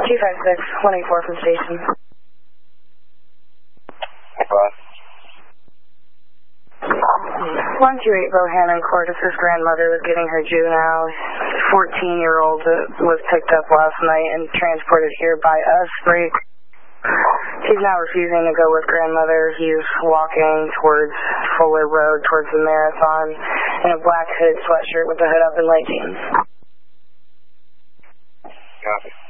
256, 184 from station. Bye. 128 Bohannon Court. His grandmother was getting her juvenile 14-year-old that was picked up last night and transported here by us. He's now refusing to go with grandmother. He's walking towards Fuller Road, towards the Marathon, in a black hooded sweatshirt with the hood up and light jeans. Copy.